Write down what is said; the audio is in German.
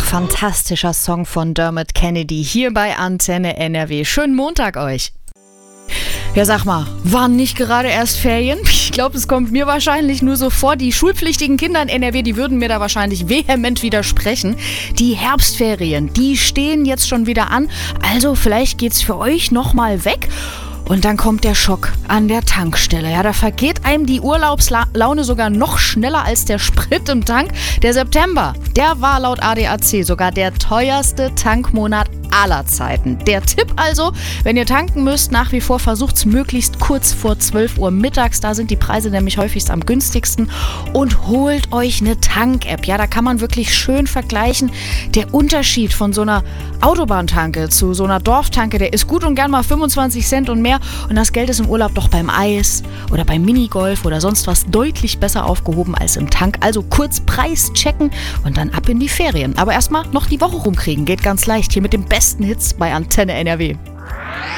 Fantastischer Song von Dermot Kennedy hier bei Antenne NRW. Schönen Montag euch. Ja, sag mal, waren nicht gerade erst Ferien? Ich glaube, es kommt mir wahrscheinlich nur so vor. Die schulpflichtigen Kinder in NRW, die würden mir da wahrscheinlich vehement widersprechen. Die Herbstferien, die stehen jetzt schon wieder an. Also vielleicht geht's für euch nochmal weg. Und dann kommt der Schock an der Tankstelle. Ja, da vergeht einem die Urlaubslaune sogar noch schneller als der Sprit im Tank. Der September, der war laut ADAC sogar der teuerste Tankmonat aller Zeiten. Der Tipp also, wenn ihr tanken müsst, nach wie vor versucht's möglichst kurz vor 12 Uhr mittags. Da sind die Preise nämlich häufigst am günstigsten. Und holt euch eine Tank-App. Ja, da kann man wirklich schön vergleichen. Der Unterschied von so einer Autobahntanke zu so einer Dorftanke, der ist gut und gern mal 25 Cent und mehr. Und das Geld ist im Urlaub doch beim Eis oder beim Minigolf oder sonst was deutlich besser aufgehoben als im Tank. Also kurz Preis checken und dann ab in die Ferien. Aber erstmal noch die Woche rumkriegen. Geht ganz leicht hier mit dem besten Hits bei Antenne NRW.